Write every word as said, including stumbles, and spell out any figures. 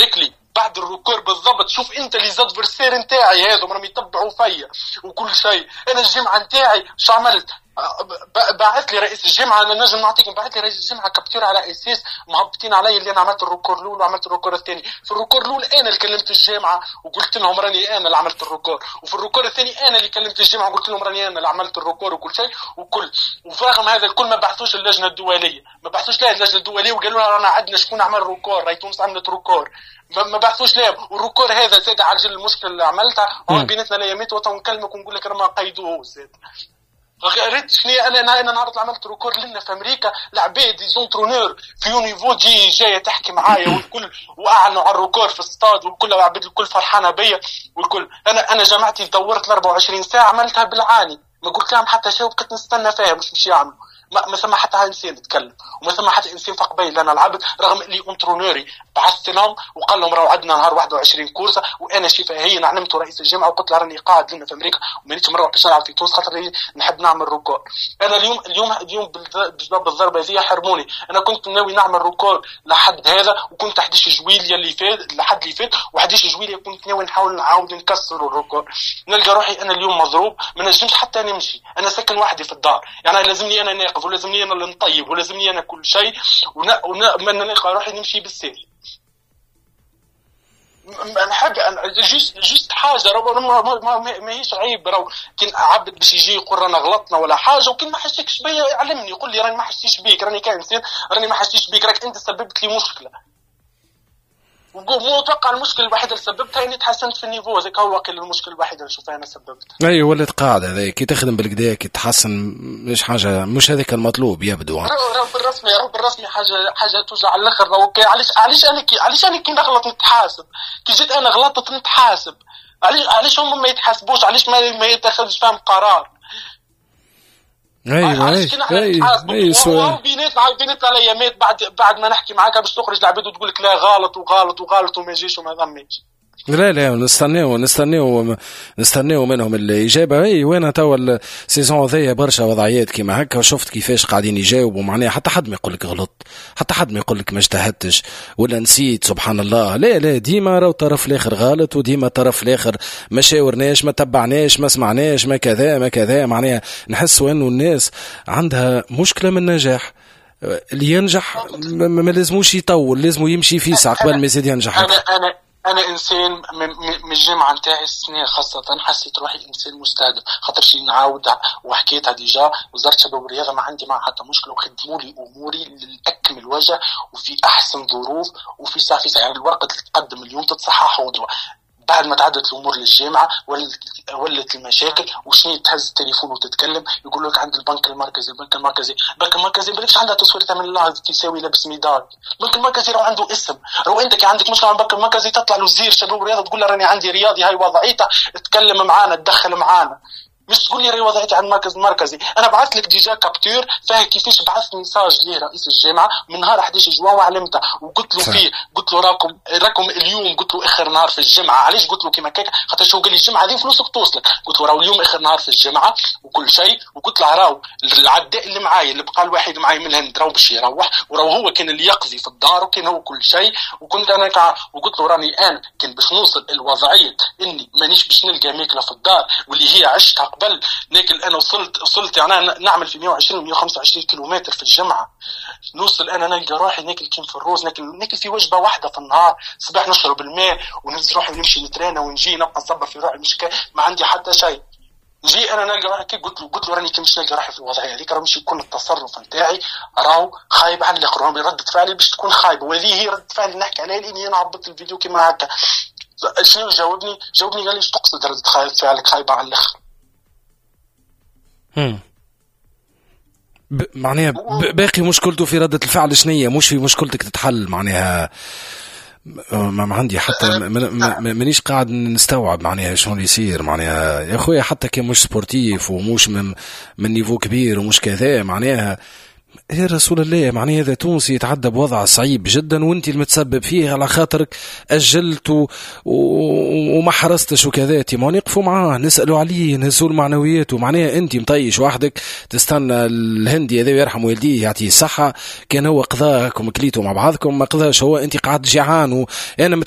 هيك بعد الركور بالضبط. شوف انت اللي زاد فرسير نتاعي هذا راهم يتبعوا فيا وكل شيء. انا الجمعه نتاعي شو عملت؟ بعث لي رئيس الجامعه، انا نجم نعطيكم، بعث لي رئيس الجامعه كابتور على اساس مهبطين علي اللي انا عملت الركور الاول وعملت الركور الثاني. في الركور الاول انا اللي كلمت الجامعه وقلت لهم راني انا اللي عملت الركور، وفي الركور الثاني انا اللي كلمت الجامعه وقلت لهم راني انا اللي عملت الركور وكل شيء وكل. وفرغم هذا الكل ما بعثوش اللجنه الدوليه، ما بعثوش لها اللجنه الدوليه وقالوا لها رانا عندنا شكون عمل ركور، راهي تونس عملت ركور، ما بعثوش لها. والركور هذا زاد على جل المشكله اللي عملتها بيناتنا الايامات ونكلمك ونقول لك راه ما قيدوه زاد. غيرت شنو انا انا انا نهار عملت ريكورد لنا في امريكا العباد دي زونترونور في يونيفو جي جايه تحكي معايا والكل واعلنوا على الريكورد في الاستاد والكل عباد الكل فرحانه بيا والكل. انا انا جماعتي دورت أربعة وعشرين ساعه عملتها بالعاني، ما قلت لهم حتى شيء وكنت نستنى فيها مش مش يعملوا. ما ما ثم حتى انسان يتكلم وما ثم حتى انسان في قبيل انا لعبت، رغم اللي اونترونوري بعثت لهم وقال لهم راهو عندنا نهار واحد وعشرين كورسه وانا شفاهيا علمت رئيس الجامعه وقلت له راني قاعد لنا في امريكا ومانيش مروح باش نلعب في تونس خاطر نحب نعمل ركور. انا اليوم اليوم اليوم بسبب الضربه هذه حرموني. انا كنت ناوي نعمل ركور لحد هذا وكنت أحد عشر جويليا اللي فات لحد اللي فات وأحد عشر جويليا كنت ناوي نحاول نعاود نكسر الركور. نلقى روحي انا اليوم مضروب ما نجمش حتى نمشي، انا ساكن وحدي في الدار يعني لازمني انا ناقف ولازمني انا اللي نطيب ولازمني انا كل شيء ونا ونا نلقى روحي نمشي بالسير. نحب جوست جوست حاجه راه ما ما ماهيش عيب، راه كان عبد باش يجي يقول رانا غلطنا ولا حاجه وكان ما حسيتش بيا يعلمني يقول لي راني ما حسيتش بيك، راني كانسان راني ما حسيتش بيك، راك انت سببت لي مشكله. مو اتوقع المشكله الوحيده اللي سببتها اني تحسنت في النيفو، هذاك هو كل المشكله الوحيده اللي شوفها انا سببتها. اي ولات قاعده هذا كي تخدم بالكدا كي تحسن مش حاجه مش هذاك المطلوب يبدو. راه بالرسمي راه بالرسمي حاجه حاجه توجع على الاخر. علاش علاش انا كي علاش انا كي نغلط نتحاسب، كي جيت انا غلطت نتحاسب، علاش علاش هم ما يتحاسبوش، علاش ما ما يتخذش فيهم قرار. ايوه ايوه اي سؤال بيناتنا بيناتنا الايامات بعد بعد ما نحكي معاك باش تخرج العباد وتقول لك لا غلط وغلط وغلط وما يجيش وما ضميش. لا لا نستناو نستناو نستناو منهم الاجابه. اي وانا توا السيزون ذي برشا وضعيات كيما هكا وشفت كيفاش قاعدين يجاوبوا معناها حتى حد ما يقول لك غلط، حتى حد ما يقول لك ما اجتهدتش ولا نسيت سبحان الله. لا لا ديما راهو الطرف الاخر غلط وديما الطرف الاخر ما شاورناش ما تبعناش ما سمعناش ما كذا ما كذا. معناها نحسوا انه الناس عندها مشكله من النجاح، اللي ينجح ما لازموش يطول، لازمه يمشي في ساعه قبل ما يزيد ينجح. انا انا انا انسان من الجامعه نتاعي السنه خاصه حسيت روحي انسان مستهدف خاطر شي نعاود وحكيتها ديجا. وزاره الشباب والرياضه ما عندي معها حتى مشكله وخدموا لي اموري للاكمل وجه وفي احسن ظروف وفي ساعه في ساعه. يعني الورقه اللي تقدم اليوم تتصحح غدوه بعد ما تعدت الامور للجامعه ولت ولت المشاكل وشني تهز التليفون وتتكلم يقول لك عند البنك المركزي. البنك المركزي البنك المركزي مالكش عندها تصوير ثمن الله تساوي لابس ميدال. البنك المركزي راه عنده اسم، راه انت كي عندك مشكله مع البنك المركزي تطلع له وزير الشباب والرياضه تقول له راني عندي رياضي هاي وضعيته اتكلم معانا تدخل معانا، مش تقول لي ري وضعيتي على المركز المركزي. انا بعثت لك ديجا كابتور فيه كيفاش بعثت ميساج ليه رئيس الجامعه من نهار أحد عشر جوان وعلمته وقلت له فيه قلت له راكم راكم اليوم قلت له اخر نهار في الجامعه. علاش قلت له كيما هكاك خاطر شو قال لي الجامعه هذه فلوسك توصلك. قلت له راهو اليوم اخر نهار في الجامعه وكل شيء وقلت له راهو العداء اللي معايا اللي بقى الواحد معايا من الهند راهو باش يروح وراهو هو كان اللي يقضي في الدار وكان هو كل شيء. وكنت انا كع... وقلت له راني انا كان باش نوصل الوضعيه اني مانيش باش نلقى ماكله في الدار واللي هي عشتها قبل ناكل. انا وصلت وصلت يعني أنا نعمل في مية وعشرين ومية وخمسة وعشرين كيلومتر في الجامعه نوصل انا نلقى روحي ناكل كيم في الروز ناكل ناكل في وجبه واحده في النهار صباح نشرب الماء وننزل روحي ونمشي نترينا ونجي نبقى نصبر في روحي مش ما عندي حتى شيء. نجي انا نلقى روحي كي قلت له قلت له راني كي مش نلقى روحي في الوضعيه هذيك راه مش يكون التصرف نتاعي راهو خايب على الاخر راه ردة فعلي باش تكون خايبه وهذه هي ردة فعل اللي نحكي عليها لاني انا عبطت الفيديو كيما هكا. شنو جاوبني جاوبني قال لي ايش تقصد ردة فعلك خايبه على الاخر. امم ب... معناها ب... باقي مشكلته في ردة الفعل شنية مش في مشكلتك تتحل. معناها ما عندي حتى مانيش قاعد نستوعب معناها شنو اللي يصير. معناها يا اخويا حتى كي مش سبورتيف ومش من من نيفو كبير ومش كذا معناها يا رسول الله معناها هذا تونسي يتعدى بوضع صعيب جدا وانت المتسبب فيه على خاطرك أجلت و... و... وما حرستش وكذا. تيما نقفوا معاه نسألوا عليه نهزوا معنوياته. معناها انت مطيش وحدك تستنى الهندي هذا يرحم والديه يعطيه الصحة كان هو قضاكم كليتوا مع بعضكم ما قضاش هو انت قاعد جيعان. وانا